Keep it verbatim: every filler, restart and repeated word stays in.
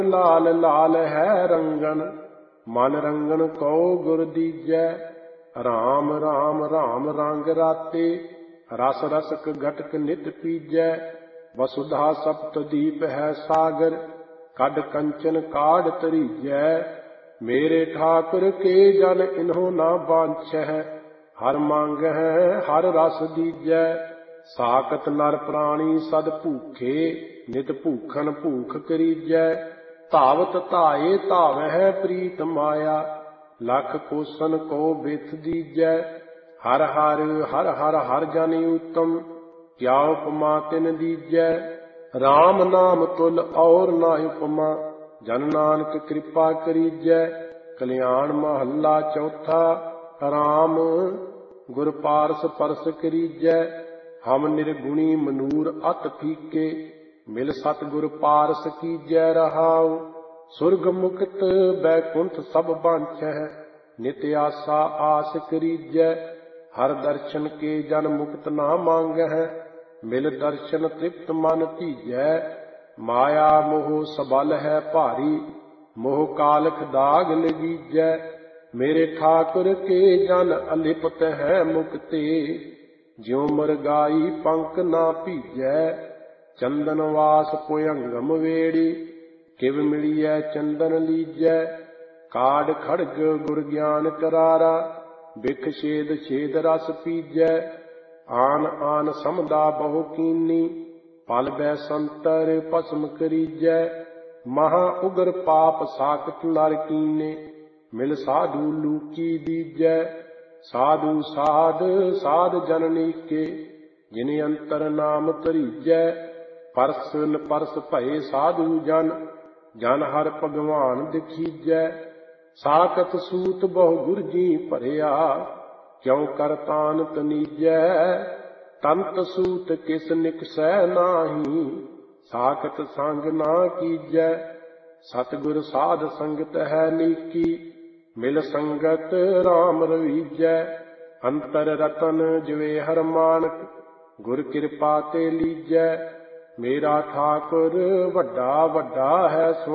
लाल लाल है रंगन, मन रंगन को गुर दीजै। राम राम राम रंग राते, रस रसक घटक नित पीजै। वसुधा सप्तदीप है सागर, कड कंचन काढ़ तरीजै। मेरे ठाकुर के जन इन्हों ना बांछै, हर मांग है हर रस दीजै। साकत नर प्राणी सद भूखे, नित भूखन भूख करीजै। धावत धाये धावै प्रीत माया, लख कोसन को बिथ दीजै। हर हर हर हर हर जन उत्तम, क्या उपमा तिन दीजै। राम नाम तुल और ना उपमा, जन नानक कृपा करीजै। कल्याण महला चौथा, राम गुर पारस परस करीजै। हम निर्गुणी मनूर अत फीके, मिल सतगुर पारस कीजै रहाउ। सुरग मुक्त बैकुंठ सब बांछै, नित आसा आस करीजै। हर दर्शन के जन मुक्त ना मांगै, मिल दर्शन तृप्त मन तीजै। माया मोह सबल है भारी, मोह कालख दाग लगीजै। मेरे ठाकुर के जन अलिपत है मुक्ति, ज्यों मरगाई पंख ना भीजै। चंदन वास पुयंगम वेड़ी, किव मिलियै चंदन लीजै। काढ़ खड़ग गुर ज्ञान करारा, बिख छेद छेद रस पीजै। आन आन समदा बहु कीनी, पल बै संतर भस्म करीजै। महा उग्र पाप साकत नर कीने, मिल साधु लूकी दीजै। साधु साध साध जननी के, जिन अंतर नाम तरीजै। परसन परस भये साधु जन, जन हर भगवान दिखीजै। साकत सूत बहु गुर जी भरिया, क्यों कर तान तनीजै। तंत सूत किस निकसै नाही, साकत संग ना कीजै। सतगुर साध संगत है नीकी, मिल संगत राम रवीजै। अंतर रतन जिवे हर मानक, गुर कृपा ते लीजै। मेरा ठाकुर वड्डा वड्डा है